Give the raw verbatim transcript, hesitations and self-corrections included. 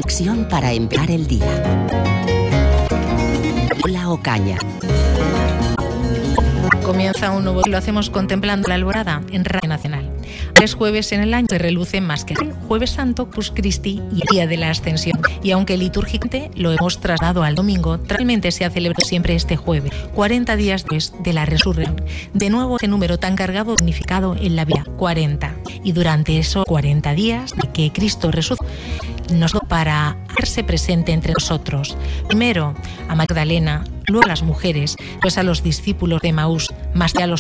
reflexión para empezar el día. La Ocaña. Comienza un nuevo, lo hacemos contemplando la alborada en Radio Nacional. Tres jueves en el año que relucen más que el Jueves Santo, Corpus Christi y el Día de la Ascensión. Y aunque litúrgicamente lo hemos trasladado al domingo, realmente se ha celebrado siempre este jueves, cuarenta días después de la resurrección. De nuevo, ese número tan cargado de significado en la vida, cuarenta. Y durante esos cuarenta días de que Cristo resucitó, nos dio para hacerse presente entre nosotros. Primero a Magdalena, luego a las mujeres, pues a los discípulos de Emaús, más que a los